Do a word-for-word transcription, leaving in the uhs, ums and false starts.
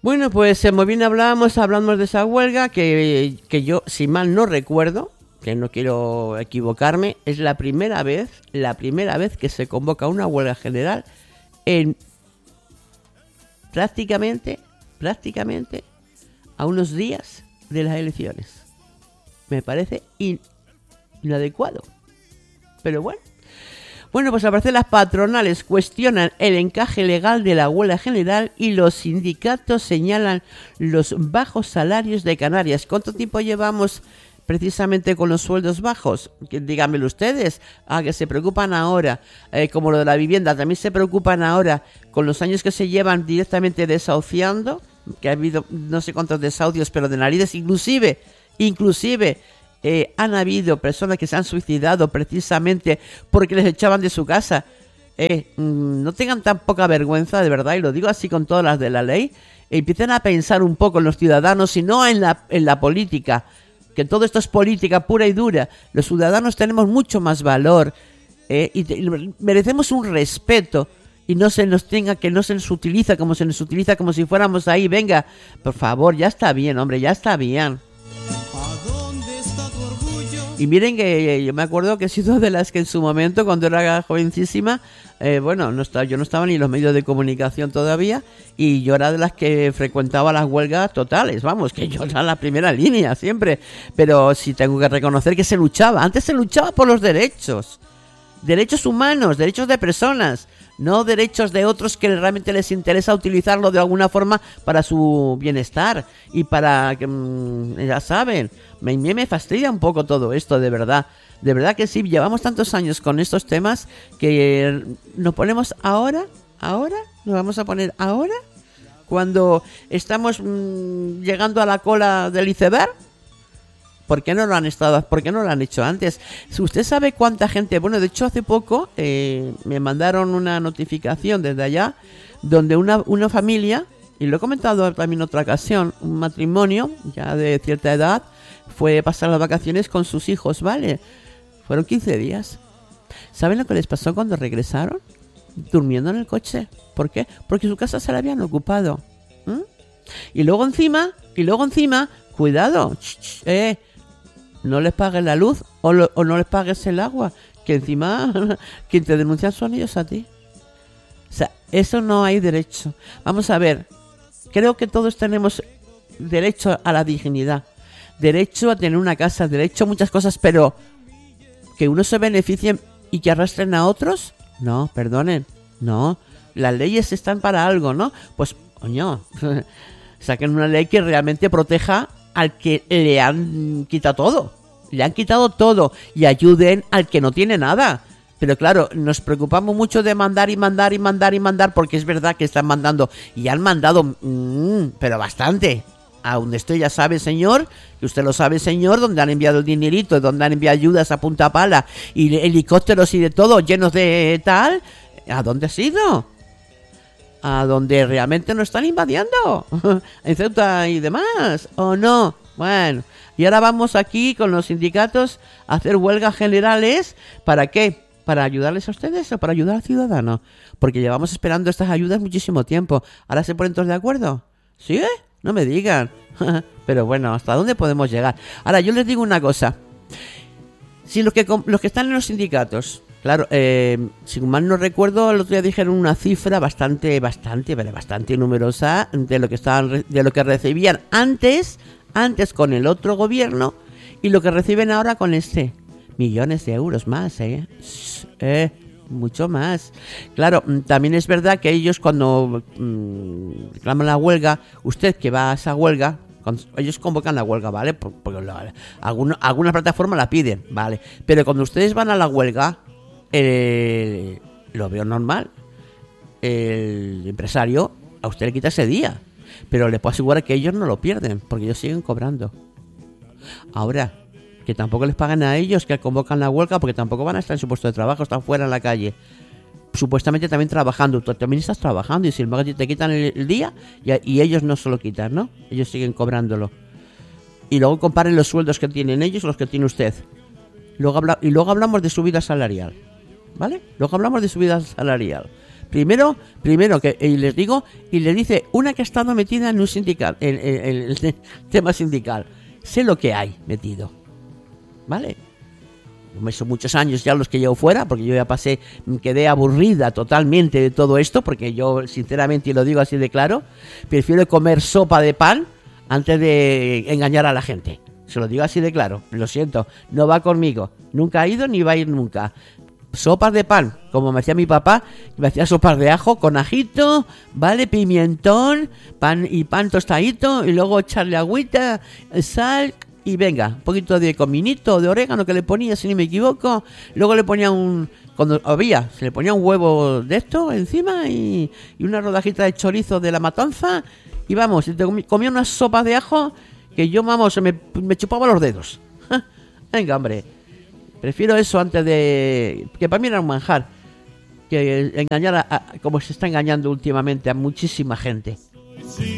Bueno, pues eh, muy bien hablábamos, hablamos de esa huelga que, que yo, si mal no recuerdo, que no quiero equivocarme, es la primera vez, la primera vez que se convoca una huelga general en prácticamente, prácticamente a unos días de las elecciones. Me parece in, inadecuado. Pero bueno. Bueno, pues al parecer las patronales cuestionan el encaje legal de la huelga general y los sindicatos señalan los bajos salarios de Canarias. ¿Cuánto tiempo llevamos precisamente con los sueldos bajos? Díganmelo ustedes. Ah, que se preocupan ahora, eh, como lo de la vivienda, también se preocupan ahora con los años que se llevan directamente desahuciando, que ha habido no sé cuántos desahucios, pero de narices, inclusive, inclusive... Eh, han habido personas que se han suicidado precisamente porque les echaban de su casa. Eh, mmm, no tengan tan poca vergüenza, de verdad, y lo digo así con todas las de la ley. Eh, empiecen a pensar un poco en los ciudadanos y no en la, en la política, que todo esto es política pura y dura. Los ciudadanos tenemos mucho más valor eh, y, te, y merecemos un respeto. Y no se nos tenga, que no se nos utiliza como se nos utiliza, como si fuéramos ahí. Venga, por favor, ya está bien, hombre, ya está bien. Y miren que yo me acuerdo que he sido de las que en su momento, cuando era jovencísima, eh, bueno, no estaba, yo no estaba ni en los medios de comunicación todavía, y yo era de las que frecuentaba las huelgas totales, vamos, que yo era la primera línea siempre, pero sí tengo que reconocer que se luchaba, antes se luchaba por los derechos, derechos humanos, derechos de personas, no derechos de otros que realmente les interesa utilizarlo de alguna forma para su bienestar y para que, mmm, ya saben, me, me fastidia un poco todo esto, de verdad, de verdad que sí, llevamos tantos años con estos temas que nos ponemos ahora, ahora, nos vamos a poner ahora, cuando estamos mmm, llegando a la cola del iceberg. ¿Por qué no lo han estado? ¿Por qué no lo han hecho antes? Si usted sabe cuánta gente... Bueno, de hecho, hace poco eh, me mandaron una notificación desde allá donde una, una familia, y lo he comentado también en otra ocasión, un matrimonio ya de cierta edad, fue pasar las vacaciones con sus hijos, ¿vale? Fueron quince días. ¿Saben lo que les pasó cuando regresaron? Durmiendo en el coche. ¿Por qué? Porque su casa se la habían ocupado. ¿Mm? Y luego encima, y luego encima, cuidado, ch, ch, eh... no les pagues la luz o, lo, o no les pagues el agua, que encima quien te denuncian son ellos a ti. O sea, eso no hay derecho. Vamos a ver, creo que todos tenemos derecho a la dignidad, derecho a tener una casa, derecho a muchas cosas, pero que unos se beneficien y que arrastren a otros, no, perdonen, no. Las leyes están para algo, ¿no? Pues, coño, saquen una ley que realmente proteja al que le han quitado todo, le han quitado todo, y ayuden al que no tiene nada. Pero claro, nos preocupamos mucho de mandar y mandar y mandar y mandar, porque es verdad que están mandando, y han mandado, mmm, pero bastante. A donde estoy, ya sabe, señor, que usted lo sabe, señor, donde han enviado el dinerito, donde han enviado ayudas a punta pala, y helicópteros y de todo, llenos de tal. ¿A dónde ha sido? A donde realmente nos están invadiendo, en Ceuta y demás, ¿o no? Bueno, y ahora vamos aquí con los sindicatos a hacer huelgas generales. ¿Para qué? ¿Para ayudarles a ustedes o para ayudar al ciudadano? Porque llevamos esperando estas ayudas muchísimo tiempo. ¿Ahora se ponen todos de acuerdo? ¿Sí? No me digan. Pero bueno, ¿hasta dónde podemos llegar? Ahora, yo les digo una cosa. Si los que, los que están en los sindicatos... Claro, eh, si mal no recuerdo, el otro día dijeron una cifra bastante, bastante, bastante numerosa de lo que estaban, de lo que recibían antes, antes con el otro gobierno, y lo que reciben ahora con este. Millones de euros más, ¿eh? Eh, mucho más. Claro, también es verdad que ellos cuando mmm, reclaman la huelga, usted que va a esa huelga, cuando ellos convocan la huelga, ¿vale? Porque la, alguna, alguna plataforma la piden, ¿vale? Pero cuando ustedes van a la huelga, Eh, lo veo normal. El empresario a usted le quita ese día, pero le puedo asegurar que ellos no lo pierden, porque ellos siguen cobrando. Ahora, que tampoco les pagan a ellos que convocan la huelga, porque tampoco van a estar en su puesto de trabajo, están fuera en la calle, supuestamente también trabajando. Tú también estás trabajando, y si te quitan el, el día, y, y ellos no se lo quitan, ¿no? Ellos siguen cobrándolo. Y luego comparen los sueldos que tienen ellos y los que tiene usted. Luego habla, y luego hablamos de subida salarial, ¿vale? Luego hablamos de subida salarial. Primero, primero que y les digo, y les dice una que ha estado metida en un sindical, en, en- en el tema sindical. Sé lo que hay metido, ¿vale? Son muchos años ya los que llevo fuera, porque yo ya pasé, quedé aburrida totalmente de todo esto, porque yo, sinceramente, y lo digo así de claro, prefiero comer sopa de pan antes de engañar a la gente. Se lo digo así de claro, lo siento, no va conmigo, nunca ha ido ni va a ir nunca. Sopas de pan, como me hacía mi papá, me hacía sopas de ajo con ajito, vale, pimientón, pan y pan tostadito, y luego echarle agüita, sal y venga, un poquito de cominito, de orégano que le ponía, si no me equivoco. Luego le ponía un, cuando había, se le ponía un huevo de esto encima y, y una rodajita de chorizo de la matanza, y vamos, y te comí- comía unas sopas de ajo que yo, vamos, me, me chupaba los dedos. Venga, hombre. Prefiero eso antes de... que para mí era un manjar. Que engañar a, a- como se está engañando últimamente a muchísima gente.